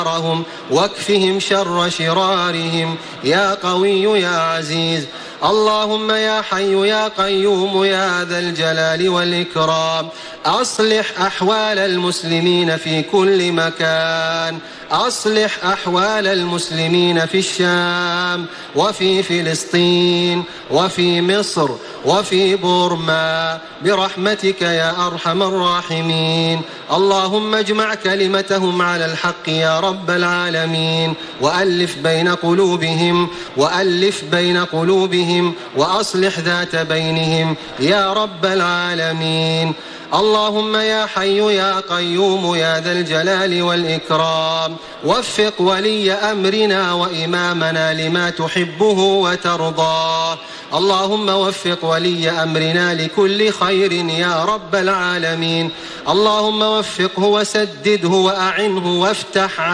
واكفهم شر شرارهم يا قوي يا عزيز. اللهم يا حي يا قيوم يا ذا الجلال والإكرام أصلح أحوال المسلمين في كل مكان، أصلح أحوال المسلمين في الشام وفي فلسطين وفي مصر وفي بورما برحمتك يا أرحم الراحمين. اللهم اجمع كلمتهم على الحق يا رب العالمين، وألف بين قلوبهم وأصلح ذات بينهم يا رب العالمين. اللهم يا حي يا قيوم يا ذا الجلال والإكرام وفق ولي أمرنا وإمامنا لما تحبه وترضاه. اللهم وفق ولي أمرنا لكل خير يا رب العالمين. اللهم وفقه وسدده وأعنه وافتح